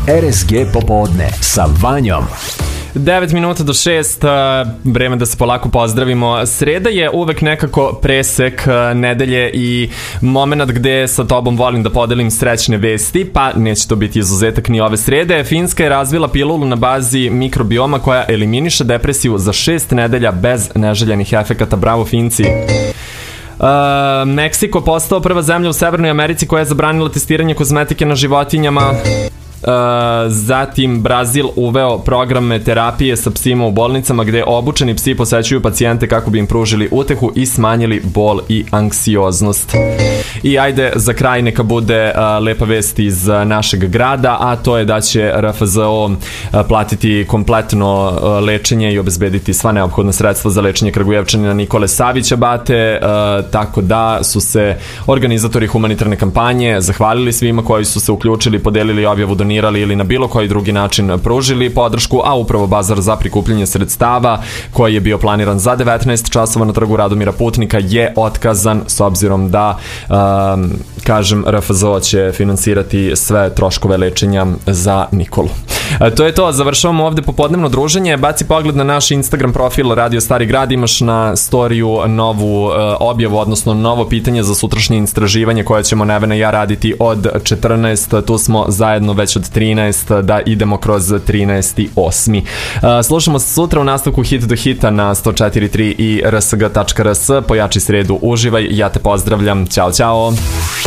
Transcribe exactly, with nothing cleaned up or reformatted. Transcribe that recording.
R S G popodne sa Vanjom. devet minuta do šest, vreme da se polako pozdravimo. Sreda je uvek nekako presek nedelje i moment gde sa tobom volim da podelim srećne vesti, pa neće to biti izuzetak ni ove srede. Finska je razvila pilulu na bazi mikrobioma koja eliminiše depresiju za šest nedelja bez neželjenih efekata. Bravo Finci! Uh, Meksiko postao prva zemlja u Severnoj Americi koja je zabranila testiranje kozmetike na životinjama. Uh, zatim Brazil uveo programe terapije sa psima u bolnicama gde obučeni psi posećuju pacijente kako bi im pružili utehu i smanjili bol i anksioznost. I ajde za kraj neka bude uh, lepa vest iz uh, našeg grada, a to je da će R F Z O uh, platiti kompletno uh, lečenje i obezbediti sva neophodna sredstva za lečenje Kragujevčanina Nikole Savića Bate, uh, tako da su se organizatori humanitarne kampanje zahvalili svima koji su se uključili, podelili objavu, donirali ili na bilo koji drugi način pružili podršku, a upravo bazar za prikupljanje sredstava koji je bio planiran za devetnaest časova na trgu Radomira Putnika je otkazan s obzirom da um, kažem R F Z O će finansirati sve troškove lečenja za Nikolu. E, to je to, završavamo ovde popodnevno druženje. Baci pogled na naš Instagram profil Radio Stari Grad, imaš na storiju novu uh, objavu, odnosno novo pitanje za sutrašnje istraživanje koje ćemo Nevena i ja raditi od četrnaest, tu smo zajedno već od trinaest, da idemo kroz trinaesti osmi. Uh, slušamo se sutra u nastavku Hit do hita na sto četiri tri i r s g tačka r s. Pojači sredu, uživaj, ja te pozdravljam, ćao ćao.